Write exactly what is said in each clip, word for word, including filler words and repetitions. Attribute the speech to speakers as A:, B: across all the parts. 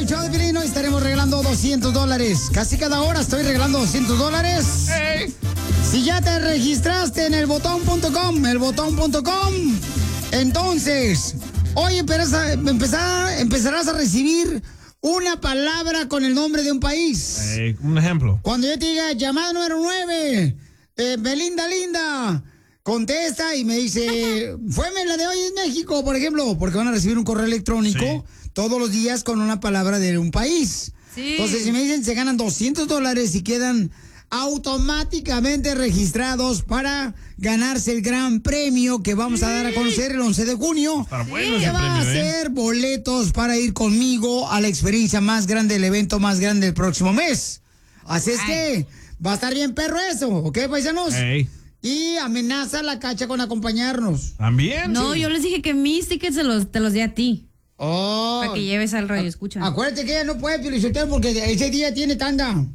A: show de Piolín, hoy estaremos regalando doscientos dólares. Casi cada hora estoy regalando doscientos dólares. Hey. Si ya te registraste en el botón punto com, el botón punto com, entonces, hoy empezarás a, empezar, empezarás a recibir una palabra con el nombre de un país.
B: Hey, un ejemplo.
A: Cuando yo te diga llamada número nueve, eh, Belinda Linda, contesta y me dice, fue la de hoy en México, por ejemplo, porque van a recibir un correo electrónico sí. todos los días con una palabra de un país. Sí. Entonces, si me dicen, se ganan doscientos dólares y quedan automáticamente registrados para ganarse el gran premio que vamos sí. a dar a conocer el once de junio.
B: Para bueno
A: que va
B: premio,
A: a ser ¿eh? boletos para ir conmigo a la experiencia más grande, el evento más grande del próximo mes. Así es Ay. que va a estar bien perro eso, ¿ok, paisanos?
B: Hey.
A: Y amenaza a la Cacha con acompañarnos.
B: ¿También?
C: No, sí. yo les dije que mis tickets se los, te los di a ti.
A: Oh.
C: Para que lleves al radio, escucha.
A: Acuérdate que ella no puede Piolichotelo porque ese día tiene tanda.
C: ¿Cómo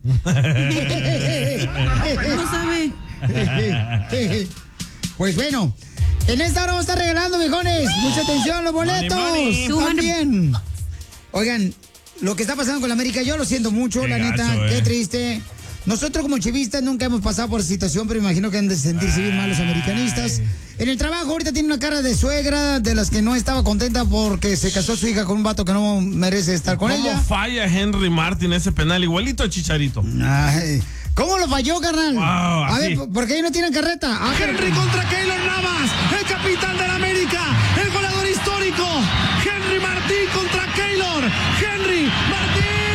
C: sabe?
A: Pues bueno, en esta hora vamos a estar regalando, viejones. Mucha atención, los boletos.
B: Money, money.
A: También. Oigan, lo que está pasando con la América, yo lo siento mucho, qué la gacho, neta, eh. qué triste. Nosotros como chivistas nunca hemos pasado por esa situación, pero imagino que han de sentirse bien mal los americanistas. En el trabajo ahorita tiene una cara de suegra de las que no estaba contenta porque se casó su hija con un vato que no merece estar con
B: ¿Cómo
A: ella.
B: ¿Cómo falla Henry Martin ese penal? Igualito a Chicharito.
A: Ay, ¿cómo lo falló, carnal?
B: Wow,
A: a
B: así.
A: ver, ¿por qué ellos no tienen carreta?
D: Ah, Henry contra Keylor Navas, el capitán de la América, el goleador histórico. Henry Martín contra Keylor. Henry Martín.